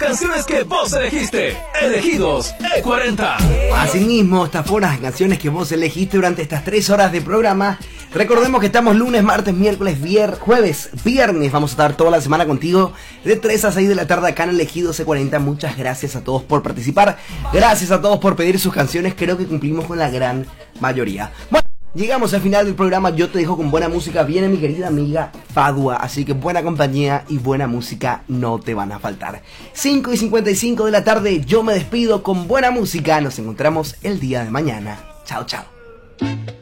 canciones que vos elegiste. Elegidos E40. Asimismo, estas fueron las canciones que vos elegiste durante estas 3 horas de programa. Recordemos que estamos lunes, martes, miércoles, jueves, viernes. Vamos a estar toda la semana contigo de 3 a 6 de la tarde acá en Elegidos E40. Muchas gracias a todos por participar. Gracias a todos por pedir sus canciones. Creo que cumplimos con la gran mayoría. Bueno, llegamos al final del programa. Yo te dejo con buena música. Viene mi querida amiga Fadua. Así que buena compañía y buena música no te van a faltar. 5:55 de la tarde. Yo me despido con buena música. Nos encontramos el día de mañana. Chao, chao.